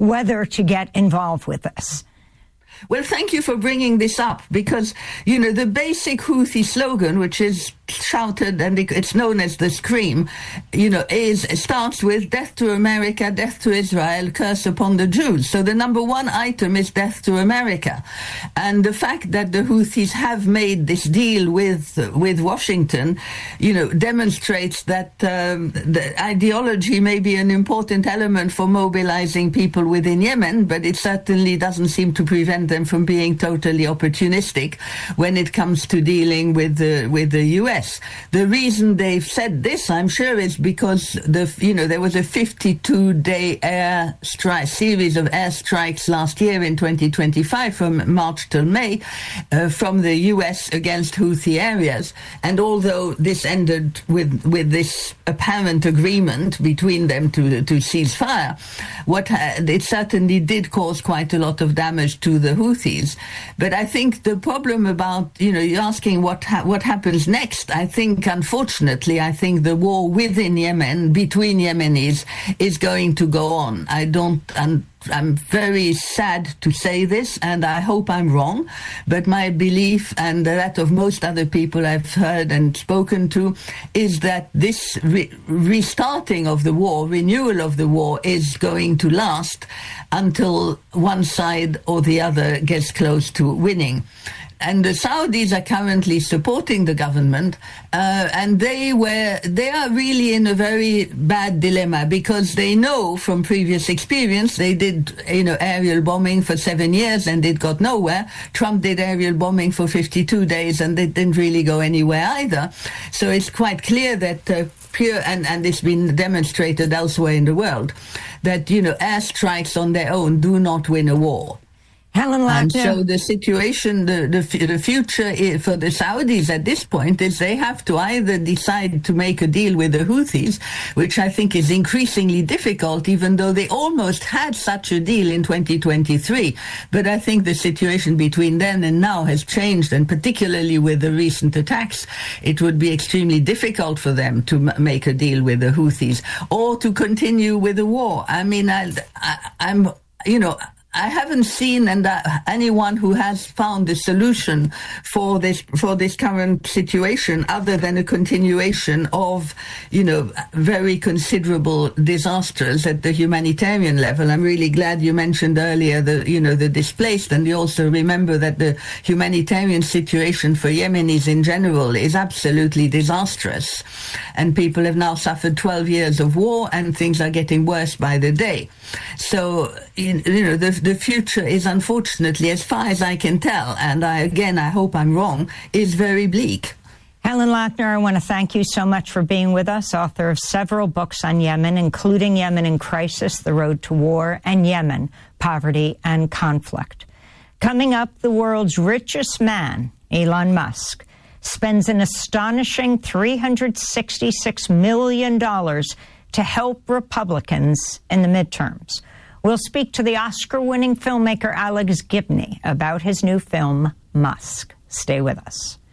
whether to get involved with this. Well, thank you for bringing this up because, you know, the basic Houthi slogan, which is shouted and it's known as the Scream, you know, starts with death to America, death to Israel, curse upon the Jews. So the number one item is death to America. And the fact that the Houthis have made this deal with Washington, you know, demonstrates that the ideology may be an important element for mobilizing people within Yemen, but it certainly doesn't seem to prevent them from being totally opportunistic when it comes to dealing with the U.S. The reason they've said this, I'm sure, is because there was a 52-day series of airstrikes last year in 2025 from March till May from the U.S. against Houthi areas. And although this ended with this apparent agreement between them to cease fire, it certainly did cause quite a lot of damage to the Houthis. But I think the problem about, you're asking what happens next. I think, unfortunately, the war within Yemen, between Yemenis, is going to go on. I'm very sad to say this, and I hope I'm wrong, but my belief, and that of most other people I've heard and spoken to, is that this restarting of the war, renewal of the war, is going to last until one side or the other gets close to winning. And the Saudis are currently supporting the government, and they are really in a very bad dilemma because they know from previous experience they did, aerial bombing for 7 years and it got nowhere. Trump did aerial bombing for 52 days and it didn't really go anywhere either. So it's quite clear that and it's been demonstrated elsewhere in the world that, airstrikes on their own do not win a war. Helen Lochner. And so the situation, the future for the Saudis at this point is they have to either decide to make a deal with the Houthis, which I think is increasingly difficult, even though they almost had such a deal in 2023. But I think the situation between then and now has changed, and particularly with the recent attacks, it would be extremely difficult for them to make a deal with the Houthis or to continue with the war. I mean, I haven't seen anyone who has found a solution for this current situation other than a continuation of, very considerable disasters at the humanitarian level. I'm really glad you mentioned earlier the displaced, and you also remember that the humanitarian situation for Yemenis in general is absolutely disastrous. And people have now suffered 12 years of war, and things are getting worse by the day. So, the future is, unfortunately, as far as I can tell, and I hope I'm wrong, is very bleak. Helen Lochner, I want to thank you so much for being with us, author of several books on Yemen, including Yemen in Crisis, The Road to War, and Yemen, Poverty and Conflict. Coming up, the world's richest man, Elon Musk, spends an astonishing $366 million to help Republicans in the midterms. We'll speak to the Oscar-winning filmmaker Alex Gibney about his new film, Musk. Stay with us.